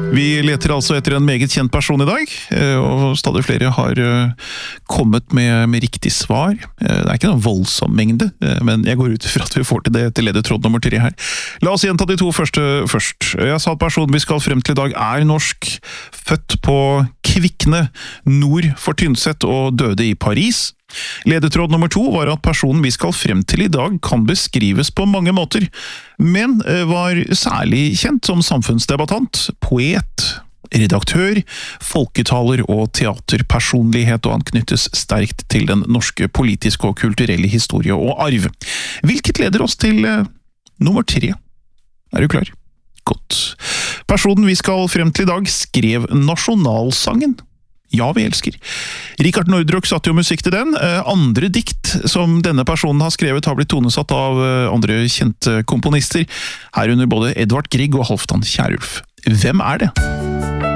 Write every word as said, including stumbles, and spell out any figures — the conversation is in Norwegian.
Vi leter altså etter en meget kjent person i dag, og stadig flere har kommet med, med riktig svar. Det er ikke noen voldsom mengde, men jeg går ut fra at vi får til det til ledetråd nummer tre her. La oss gjenta de to første først. Jeg sa at personen vi skal frem til i dag er norsk, født på Kvikne, nord for Tynset og døde i Paris. Ledetråd nummer to var at personen vi skal frem til i dag kan beskrives på mange måter, men var særlig kjent som samfunnsdebattant, poet, redaktør, folketaler og teaterpersonlighet, og han knyttes sterkt til den norske politiske og kulturelle historie og arv. Hvilket leder oss til eh, nummer tre. Er du klar? Godt. Personen vi skal frem til i dag skrev nasjonalsangen. Ja, vi elsker. Richard Nordrock satte jo musikk til den. Andre dikt som denne personen har skrevet har blitt tonesatt av andre kjente komponister, herunder både Edvard Grieg og Halvdan Kjærulf. Hvem er det?